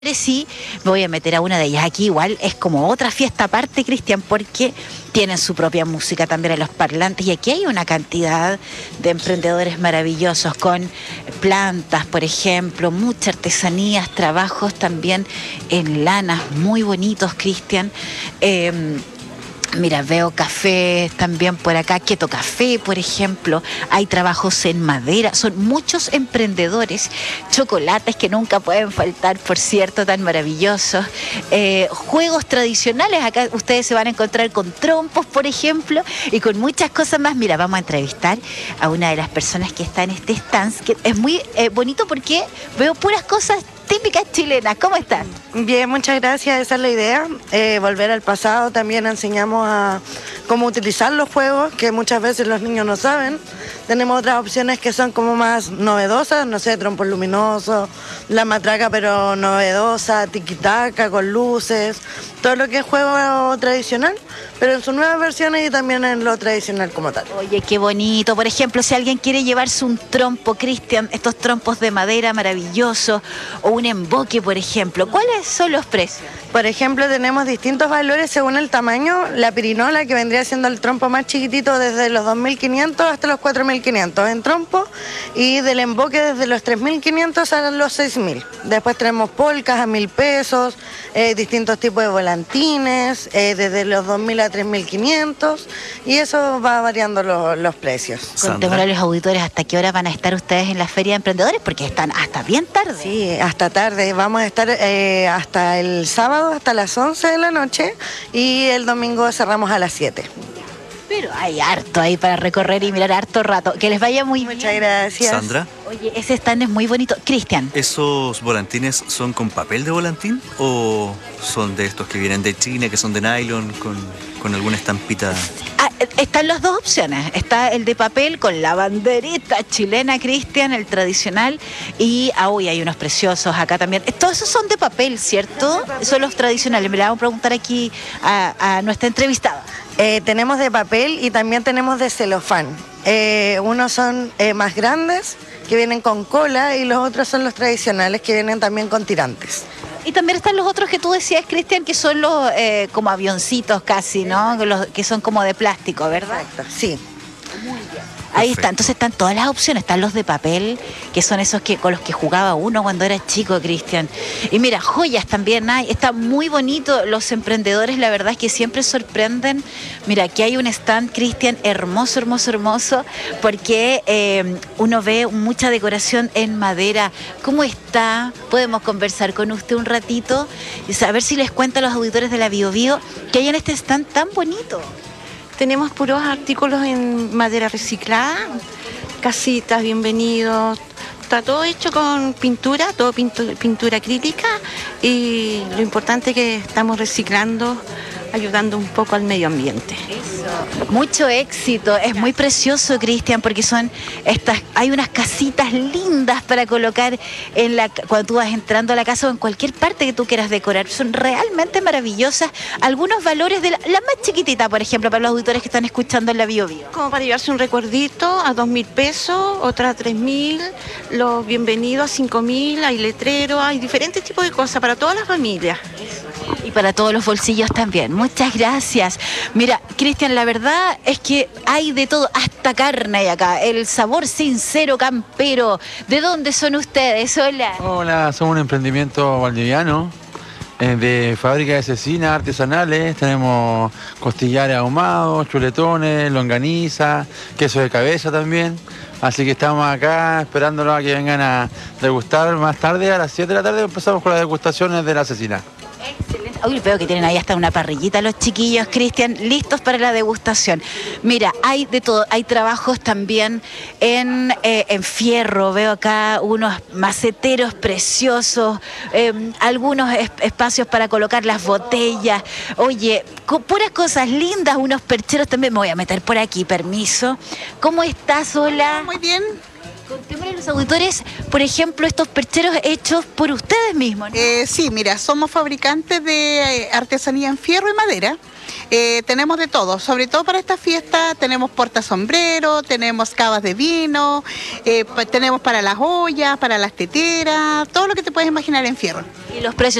Sí, me voy a meter a una de ellas. Aquí igual es como otra fiesta aparte, Cristian, porque tienen su propia música también en los parlantes, y aquí hay una cantidad de emprendedores maravillosos con plantas, por ejemplo, muchas artesanías, trabajos también en lanas muy bonitos, Cristian. Mira, veo café también por acá, Keto Café, por ejemplo. Hay trabajos en madera, son muchos emprendedores. Chocolates que nunca pueden faltar, por cierto, tan maravillosos. Juegos tradicionales, acá ustedes se van a encontrar con trompos, por ejemplo, y con muchas cosas más. Mira, vamos a entrevistar a una de las personas que está en este stand, que es muy bonito porque veo puras cosas típicas chilenas. ¿Cómo están? Bien, muchas gracias, esa es la idea, volver al pasado. También enseñamos a cómo utilizar los juegos, que muchas veces los niños no saben. Tenemos otras opciones que son como más novedosas, no sé, trompos luminosos, la matraca pero novedosa, tiquitaca con luces, todo lo que es juego tradicional, pero en sus nuevas versiones y también en lo tradicional como tal. Oye, qué bonito. Por ejemplo, si alguien quiere llevarse un trompo, Cristian, estos trompos de madera maravillosos, o un emboque, por ejemplo, ¿cuáles son los precios? Por ejemplo, tenemos distintos valores según el tamaño. La pirinola, que vendría siendo el trompo más chiquitito, desde los 2.500 hasta los 4.500 en trompo, y del emboque desde los 3.500 a los 6.000. Después tenemos polcas a 1.000 pesos, distintos tipos de volantines, desde los 2.000 a 3.500, y eso va variando los precios. Contémosle a los auditores hasta qué hora van a estar ustedes en la Feria de Emprendedores, porque están hasta bien tarde. Sí, hasta tarde. Vamos a estar hasta el sábado, hasta las 11 de la noche, y el domingo cerramos a las 7. Pero hay harto ahí para recorrer y mirar harto rato. Que les vaya muy bien. Muchas gracias. Sandra, Oye, ese stand es muy bonito. Cristian. ¿esos volantines son con papel de volantín o son de estos que vienen de China, que son de nylon, con alguna estampita? Están las dos opciones. Está el de papel con la banderita chilena, Cristian, el tradicional. Y hoy hay unos preciosos acá también. Todos esos son de papel, ¿cierto? Son los tradicionales. Me la vamos a preguntar aquí a nuestra entrevistada. Tenemos de papel y también tenemos de celofán. Unos son más grandes, que vienen con cola, y los otros son los tradicionales, que vienen también con tirantes. Y también están los otros que tú decías, Cristian, que son los como avioncitos casi, ¿no? Los que son como de plástico, ¿verdad? Exacto, sí. Ahí está, entonces están todas las opciones, están los de papel, que son esos que con los que jugaba uno cuando era chico, Cristian. Y mira, joyas también hay, está muy bonito, los emprendedores la verdad es que siempre sorprenden. Mira, aquí hay un stand, Cristian, hermoso, hermoso, hermoso, porque uno ve mucha decoración en madera. ¿Cómo está? Podemos conversar con usted un ratito y saber si les cuenta a los auditores de la Bio Bio que hay en este stand tan bonito. Tenemos puros artículos en madera reciclada, casitas, bienvenidos. Está todo hecho con pintura, todo pintura acrílica, y lo importante es que estamos reciclando, ayudando un poco al medio ambiente. Mucho éxito, es muy precioso, Cristian, porque hay unas casitas lindas para colocar cuando tú vas entrando a la casa o en cualquier parte que tú quieras decorar. Son realmente maravillosas. Algunos valores de la más chiquitita, por ejemplo, para los auditores que están escuchando en la Bio Bio. Como para llevarse un recuerdito a 2.000 pesos, otra a 3.000, los bienvenidos a 5.000, hay letreros, hay diferentes tipos de cosas para todas las familias. Y para todos los bolsillos también. Muchas gracias. Mira, Cristian, la verdad es que hay de todo, hasta carne hay acá. El sabor sincero campero. ¿De dónde son ustedes? Hola. Hola, somos un emprendimiento valdiviano de fábrica de cecina artesanales. Tenemos costillares ahumados, chuletones, longaniza, queso de cabeza también. Así que estamos acá esperándolos a que vengan a degustar más tarde. A las 7 de la tarde empezamos con las degustaciones de la cecina. Excelente. Hoy veo que tienen ahí hasta una parrillita los chiquillos, Cristian, listos para la degustación. Mira, hay de todo, hay trabajos también en fierro, veo acá unos maceteros preciosos, algunos espacios para colocar las botellas. Oye, puras cosas lindas, unos percheros también. Me voy a meter por aquí, permiso. ¿Cómo estás, hola? Muy bien. Contémosle a los auditores, por ejemplo, estos percheros hechos por ustedes mismos, ¿no? Sí, mira, somos fabricantes de artesanía en fierro y madera. Tenemos de todo, sobre todo para esta fiesta tenemos portasombrero, tenemos cavas de vino, tenemos para las ollas, para las teteras, todo lo que te puedes imaginar en fierro. Y los precios